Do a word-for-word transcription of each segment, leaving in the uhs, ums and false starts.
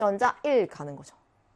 전자 일 가는 거죠.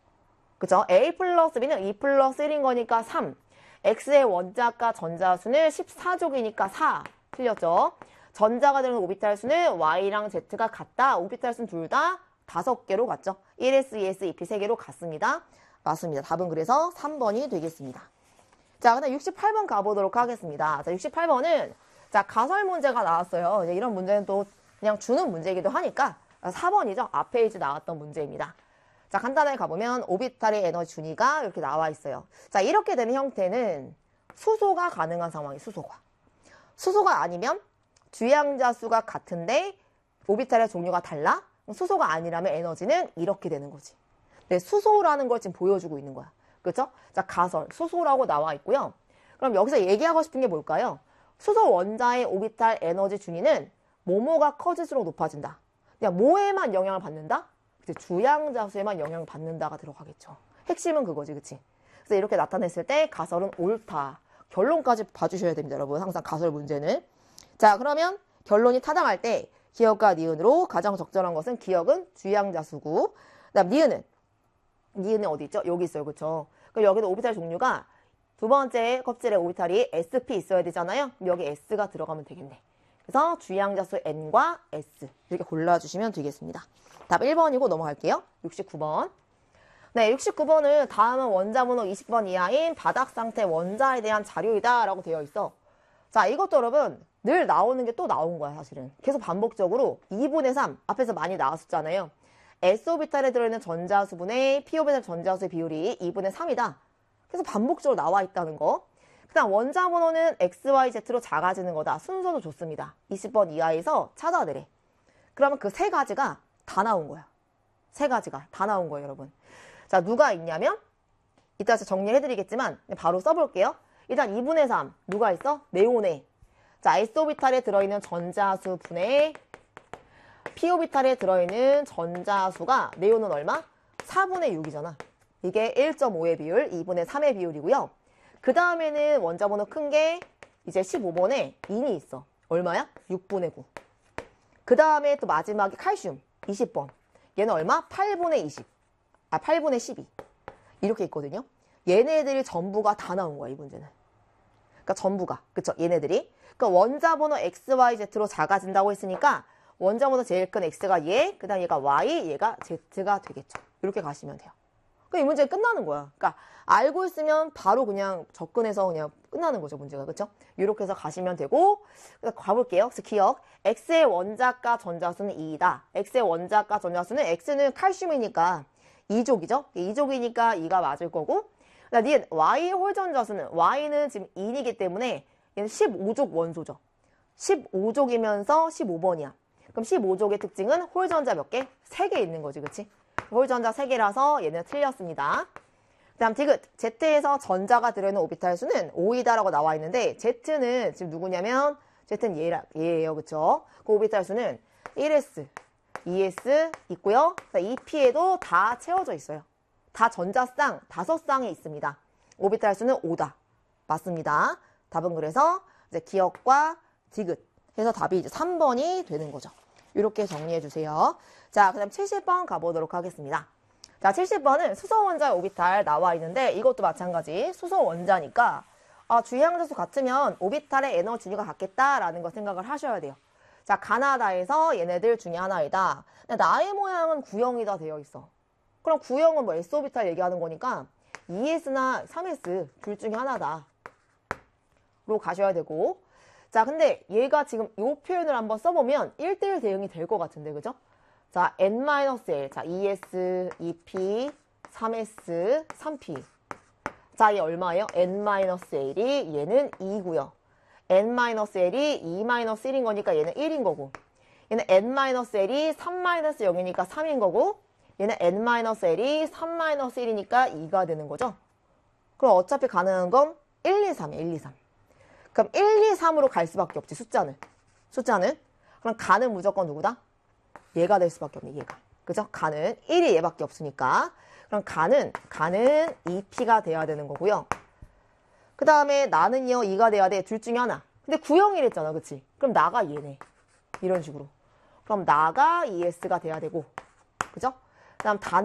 그죠? A 플러스 B는 이 플러스 일인 거니까 삼. X의 원자가 전자수는 십사 족이니까 사. 틀렸죠? 전자가 들어있는 오비탈 수는 Y랑 Z가 같다. 오비탈 수는 둘 다 다섯 개로 갔죠. 일 에스, 이 에스, 이 피 세 개로 갔습니다. 맞습니다. 답은 그래서 삼 번이 되겠습니다. 자, 그다음 육십팔 번 가보도록 하겠습니다. 자, 육십팔 번은 자, 가설 문제가 나왔어요. 이제 이런 문제는 또 그냥 주는 문제이기도 하니까 사 번이죠. 앞에 이제 나왔던 문제입니다. 자, 간단하게 가보면 오비탈의 에너지 준위가 이렇게 나와 있어요. 자, 이렇게 되는 형태는 수소가 가능한 상황이 수소가. 수소가 아니면 주양자 수가 같은데 오비탈의 종류가 달라? 수소가 아니라면 에너지는 이렇게 되는 거지. 네, 수소라는 걸 지금 보여주고 있는 거야. 그렇죠? 자, 가설, 수소라고 나와 있고요. 그럼 여기서 얘기하고 싶은 게 뭘까요? 수소 원자의 오비탈 에너지 준위는 모모가 커질수록 높아진다. 그냥 뭐에만 영향을 받는다? 주양자수에만 영향을 받는다가 들어가겠죠. 핵심은 그거지, 그치? 그래서 이렇게 나타냈을 때 가설은 옳다. 결론까지 봐주셔야 됩니다, 여러분. 항상 가설 문제는. 자, 그러면 결론이 타당할 때 기억과 니은으로 가장 적절한 것은 기억은 주양자수고, 그 다음 니은은 니은은 어디 있죠? 여기 있어요, 그쵸? 그럼 여기도 오비탈 종류가 두 번째 껍질에 오비탈이 에스피 있어야 되잖아요. 여기 S가 들어가면 되겠네. 그래서 주양자수 N과 S 이렇게 골라주시면 되겠습니다. 답 일 번이고 넘어갈게요. 육십구 번. 네, 육십구 번은 다음은 원자번호 이십 번 이하인 바닥상태 원자에 대한 자료이다 라고 되어 있어. 자, 이것도 여러분 늘 나오는 게 또 나온 거야, 사실은. 계속 반복적으로 이분의 삼 앞에서 많이 나왔었잖아요. S오비탈에 들어있는 전자수분의 P오비탈 전자수의 비율이 이분의 삼이다. 그래서 반복적으로 나와 있다는 거. 그 다음 원자번호는 엑스 와이 제트로 작아지는 거다. 순서도 좋습니다. 이십 번 이하에서 찾아내래. 그러면 그 세 가지가 다 나온 거야. 세 가지가 다 나온 거예요, 여러분. 자, 누가 있냐면 이따 제가 정리해드리겠지만 바로 써볼게요. 일단 이분의 삼 누가 있어? 네온에. 자, S오비탈에 들어있는 전자수 분의 P오비탈에 들어있는 전자수가 네온은 얼마? 사분의 육이잖아. 이게 일 점 오의 비율, 이분의 삼의 비율이고요. 그 다음에는 원자번호 큰 게 이제 십오 번에 인이 있어. 얼마야? 육분의 구. 그 다음에 또 마지막에 칼슘 이십 번. 얘는 얼마? 팔분의 이십. 아, 팔분의 십이. 이렇게 있거든요. 얘네들이 전부가 다 나온 거야, 이 문제는. 그러니까 전부가. 그쵸? 얘네들이. 그러니까 원자번호 엑스 와이 제트로 작아진다고 했으니까 원자번호 제일 큰 X가 얘, 그 다음 얘가 Y, 얘가 Z가 되겠죠. 이렇게 가시면 돼요. 그럼 이 문제 끝나는 거야. 그러니까 알고 있으면 바로 그냥 접근해서 그냥 끝나는 거죠, 문제가. 그렇죠? 이렇게 해서 가시면 되고, 그래서 가볼게요. 그래서 기억. X의 원자가 전자수는 이이다. X의 원자가 전자수는 X는 칼슘이니까 이 족이죠? 이 족이니까 이가 맞을 거고, 그다음 니은 Y 홀 전자수는 Y는 지금 인이기 때문에 얘는 십오 족 원소죠. 십오 족이면서 십오 번이야. 그럼 십오 족의 특징은 홀 전자 몇 개? 세 개 있는 거지, 그치? 홀 전자 세 개라서 얘는 틀렸습니다. 그 다음 디귿. Z에서 전자가 들어있는 오비탈 수는 오이다라고 나와 있는데 Z는 지금 누구냐면 Z는 얘라, 얘예요. 그쵸? 그 오비탈 수는 일 에스, 이 에스 있고요. 이 피에도 다 채워져 있어요. 다 전자쌍 다섯 쌍이 있습니다. 오비탈 수는 오다. 맞습니다. 답은 그래서 이제 기억과 디귿 해서 답이 이제 삼 번이 되는 거죠. 이렇게 정리해 주세요. 자, 그 다음 칠십 번 가보도록 하겠습니다. 자, 칠십 번은 수소 원자의 오비탈 나와 있는데 이것도 마찬가지 수소 원자니까 아, 주양자수 같으면 오비탈의 에너지 준위가 같겠다라는 거 생각을 하셔야 돼요. 자, 가나다에서 얘네들 중에 하나이다. 근데 나의 모양은 구형이다 되어 있어. 그럼 구형은 뭐 S오비탈 얘기하는 거니까 이 에스나 삼 에스 둘 중에 하나다. 로 가셔야 되고. 자, 근데 얘가 지금 이 표현을 한번 써보면 일 대 일 대응이 될 것 같은데, 그죠? 자, N-엘. 자, 이 에스, 이 피, 삼 에스, 삼 피. 자, 얘 얼마예요? N-엘이 얘는 이고요. N-엘이 이 일인 거니까 얘는 일인 거고. 얘는 N-엘이 삼 영이니까 삼인 거고. 얘는 N-엘이 삼 일이니까 이가 되는 거죠. 그럼 어차피 가능한 건 일, 이, 삼이에요. 일, 이, 삼. 그럼 일, 이, 삼으로 갈 수밖에 없지, 숫자는. 숫자는. 그럼 가는 무조건 누구다? 얘가 될 수밖에 없네, 얘가. 그죠? 가는 일이 얘밖에 없으니까. 그럼 가는, 가는 이 피가 돼야 되는 거고요. 그 다음에 나는요, 이가 돼야 돼. 둘 중에 하나. 근데 구형이랬잖아, 그치? 그럼 나가 얘네. 이런 식으로. 그럼 나가 이 에스가 돼야 되고. 그죠? 다음 단